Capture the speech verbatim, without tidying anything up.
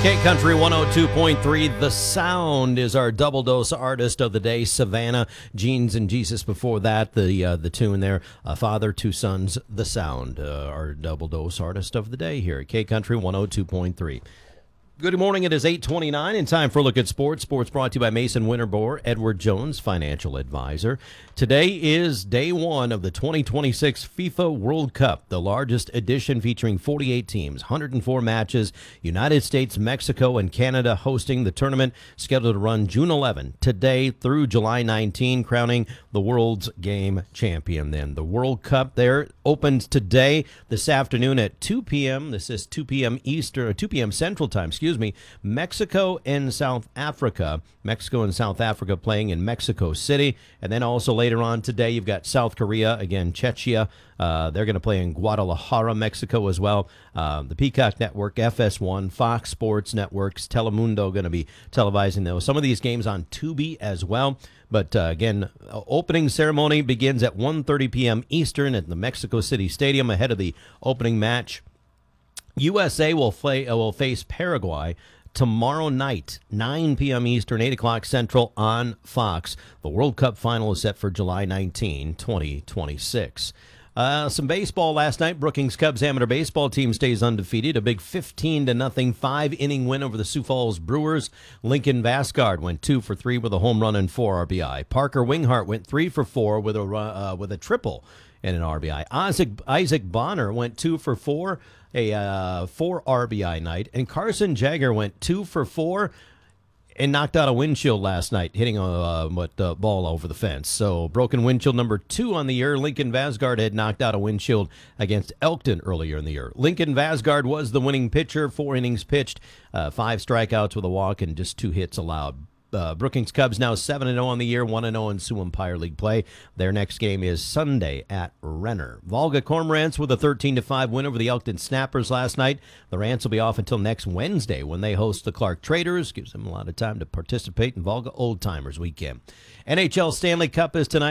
K-Country one oh two point three, The Sound is our double dose artist of the day. Savannah, Jeans and Jesus before that, the uh, the tune there. Uh, Father, Two Sons, The Sound, uh, our double dose artist of the day here at K-Country one oh two point three. Good morning. It is eight twenty-nine and time for a look at sports. Sports brought to you by Mason Winterbore, Edward Jones, financial advisor. Today is day one of the twenty twenty-six FIFA World Cup, the largest edition featuring forty-eight teams, one hundred four matches. United States, Mexico, and Canada hosting the tournament, scheduled to run June eleventh, today through July nineteenth, crowning the world's game champion. Then the World Cup there opens today, this afternoon at two p.m. This is two p.m. Eastern, or two p.m. Central Time, excuse me. Mexico and South Africa. Mexico and South Africa playing in Mexico City. And then also later on today, you've got South Korea, again, Czechia. Uh, they're going to play in Guadalajara, Mexico as well. Uh, the Peacock Network, F S one, Fox Sports Networks, Telemundo going to be televising those. Some of these games on Tubi as well. But uh, again, opening ceremony begins at one thirty p.m. Eastern at the Mexico City Stadium ahead of the opening match. U S A will, play, uh, will face Paraguay tomorrow night, nine p.m. Eastern, eight o'clock Central on Fox. The World Cup final is set for July nineteenth, twenty twenty-six. Uh, some baseball last night. Brookings Cubs amateur baseball team stays undefeated. A big fifteen to nothing five-inning win over the Sioux Falls Brewers. Lincoln Vasgard went two for three with a home run and four R B I. Parker Winghart went three for four with a uh, with a triple and an R B I. Isaac, Isaac Bonner went two for four, a uh, four R B I night. And Carson Jagger went two for four and knocked out a windshield last night, hitting a uh, what, uh, ball over the fence. So broken windshield number two on the year. Lincoln Vasgard had knocked out a windshield against Elkton earlier in the year. Lincoln Vasgard was the winning pitcher, four innings pitched, uh, five strikeouts with a walk, and just two hits allowed. Uh, Brookings Cubs now seven and oh on the year, one and oh in Sioux Empire League play. Their next game is Sunday at Renner. Volga Cormorants with a thirteen to five win over the Elkton Snappers last night. The Rants will be off until next Wednesday when they host the Clark Traders. Gives them a lot of time to participate in Volga Old Timers Weekend. N H L Stanley Cup is tonight.